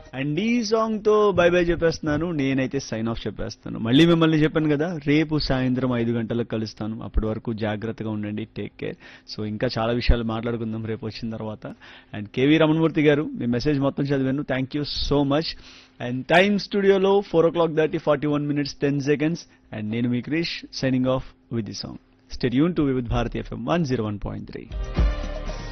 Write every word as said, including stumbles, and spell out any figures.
And ఈ song తో by by చెప్పేస్తున్నాను. నేనైతే సైన్ ఆఫ్ చెప్పేస్తాను. మళ్ళీ మిమ్మల్ని చెప్పాను కదా, రేపు సాయంత్రం ఐదు గంటలకు కలుస్తాను. అప్పటి వరకు జాగ్రత్తగా ఉండండి. Take care. సో ఇంకా చాలా విషయాలు మాట్లాడుకుందాం రేపు వచ్చిన తర్వాత. అండ్ కేవీ రమణమూర్తి గారు, మీ మెసేజ్ మొత్తం చదివాను. Thank you so much. And time స్టూడియోలో ఫోర్ ఓ క్లాక్ దాటి forty one minutes ten seconds. And నేను మీ Krish signing off with the song. Stay tune to Vividh Bharati FM one zero one point three.